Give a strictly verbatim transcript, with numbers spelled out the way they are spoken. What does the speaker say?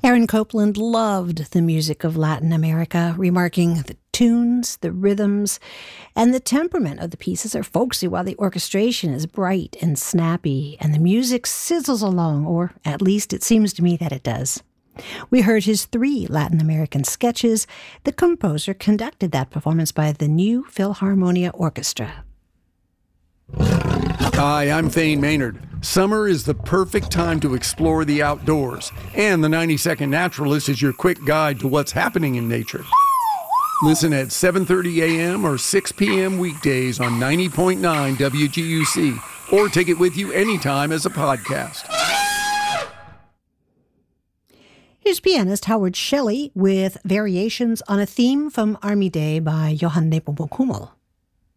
Aaron Copland loved the music of Latin America, remarking the tunes, the rhythms, and the temperament of the pieces are folksy while the orchestration is bright and snappy, and the music sizzles along, or at least it seems to me that it does. We heard his three Latin American sketches. The composer conducted that performance by the New Philharmonia Orchestra. Hi, I'm Thane Maynard. Summer is the perfect time to explore the outdoors, and the ninety second Naturalist is your quick guide to what's happening in nature. Listen at seven thirty a.m. or six p.m. weekdays on ninety point nine W G U C, or take it with you anytime as a podcast. Here's pianist Howard Shelley with variations on a theme from Army Day by Johann Nepomuk Hummel.